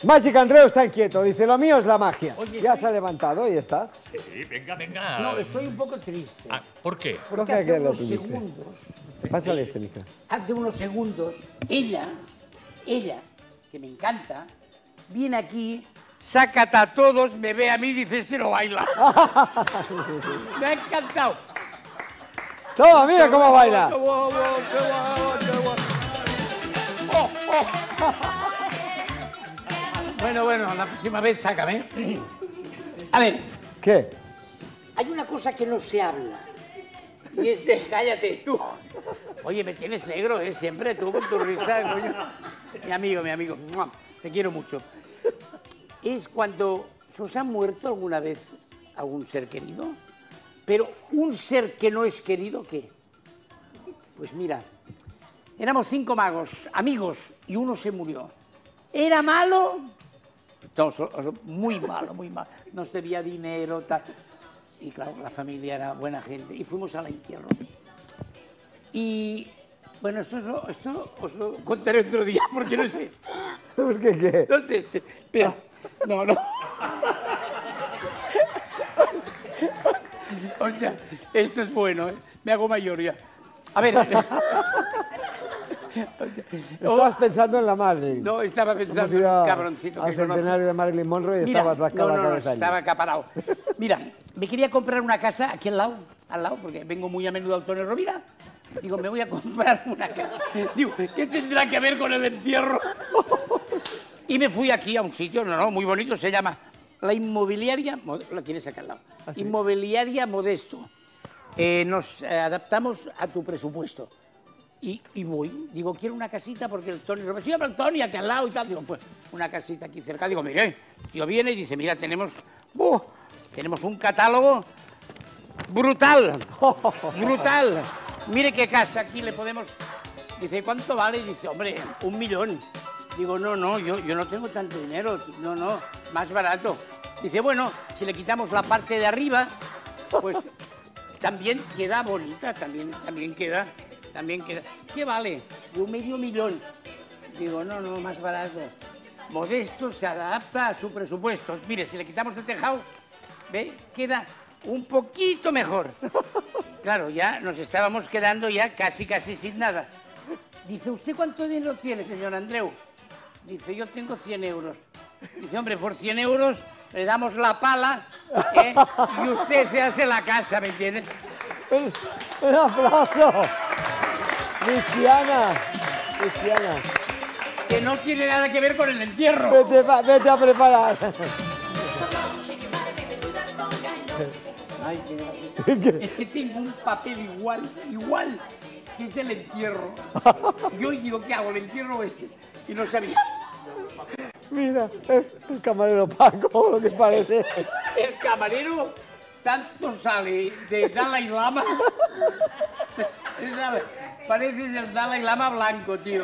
Magic Andreu está inquieto, dice, lo mío es la magia. Oye, Ya se ha levantado y está. Sí, venga, venga. No, estoy un poco triste. Ah, ¿por qué? ¿Por Porque qué hace que lo unos tuyo? segundos, Pásale este micro. hace unos segundos, ella, que me encanta, viene aquí, sácate a todos, me ve a mí y dice, este no baila. Me ha encantado. Toma, mira cómo baila. Qué guau, qué guau, qué guau. Oh, oh. Bueno, la próxima vez sácame. A ver, ¿Qué? hay una cosa que no se habla. Y es de cállate tú. Oye, me tienes negro, ¿eh? Siempre tú con tu risa, coño. Mi amigo. ¡Mua! Te quiero mucho. Es cuando se os ha muerto alguna vez algún ser querido. Pero un ser que no es querido, ¿qué? Pues mira, éramos 5 magos, amigos, y uno se murió. ¿Era malo? No, muy malo, muy malo. Nos debía dinero, tal. Y claro, la familia era buena gente. Y fuimos al entierro. Y bueno, esto os lo contaré otro día, porque no sé. ¿Por qué qué? No sé, espera. No. O sea, esto es bueno, ¿eh? Me hago mayor ya. A ver. Estabas pensando en la Marilyn. No, estaba pensando Hemos en ido un cabroncito al que conozco. centenario de Marilyn Monroe y Mira, estabas rascado la cabeza allí. estaba acaparado. Mira, me quería comprar una casa aquí al lado, porque vengo muy a menudo a Antonio Rovira. Digo, me voy a comprar una casa. Digo, ¿qué tendrá que ver con el entierro? Y me fui aquí a un sitio, muy bonito, se llama la Inmobiliaria, la tienes acá al lado, ¿ah, sí? Inmobiliaria Modesto. Nos adaptamos a tu presupuesto. Y voy, digo, quiero una casita porque el Tony Rovira, sí, pero el Tony aquí al lado y tal. Digo, pues una casita aquí cerca. Digo, mire, el tío viene y dice, mira, tenemos un catálogo brutal, brutal. Mire qué casa, aquí le podemos... Dice, ¿cuánto vale? Y dice, hombre, 1 millón. Digo, no, yo no tengo tanto dinero, no, más barato. Dice, bueno, si le quitamos la parte de arriba, pues también queda bonita, también queda. ¿Qué vale? Digo, medio millón. Digo, no, más barato. Modesto se adapta a su presupuesto. Mire, si le quitamos el tejado, ¿ve? Queda un poquito mejor. Claro, ya nos estábamos quedando ya casi sin nada. Dice, ¿usted cuánto dinero tiene, señor Andreu? Dice, yo tengo 100 euros. Dice, hombre, por 100 euros le damos la pala, ¿eh? Y usted se hace la casa, ¿me entiende? Un aplauso. Cristiana. Que no tiene nada que ver con el entierro. Vete a preparar. Ay, qué gracia. Es que tengo un papel igual, que es del entierro. Yo digo, ¿qué hago? ¿El entierro este? Y no sabía. Mira, el camarero Paco, lo que parece. El camarero tanto sale de Dalai Lama. Pareces el Dalai Lama blanco, tío.